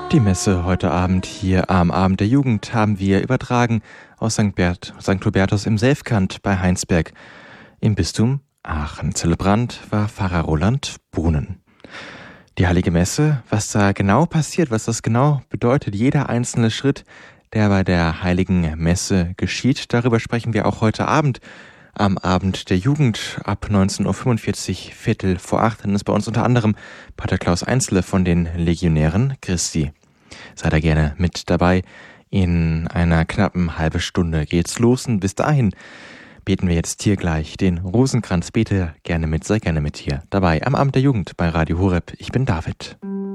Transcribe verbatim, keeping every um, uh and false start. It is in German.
Die Messe heute Abend hier am Abend der Jugend haben wir übertragen aus Sankt Bert, Sankt Hubertus im Selfkant bei Heinsberg im Bistum Aachen. Zelebrant war Pfarrer Roland Bohnen. Die Heilige Messe, was da genau passiert, was das genau bedeutet, jeder einzelne Schritt, der bei der Heiligen Messe geschieht, darüber sprechen wir auch heute Abend am Abend der Jugend ab neunzehn Uhr fünfundvierzig, Viertel vor acht. Dann ist bei uns unter anderem Pater Klaus Einzle von den Legionären Christi. Seid da gerne mit dabei. In einer knappen halben Stunde geht's los und bis dahin beten wir jetzt hier gleich den Rosenkranz. Bete gerne mit, sei gerne mit hier dabei am Abend der Jugend bei Radio Horeb. Ich bin David.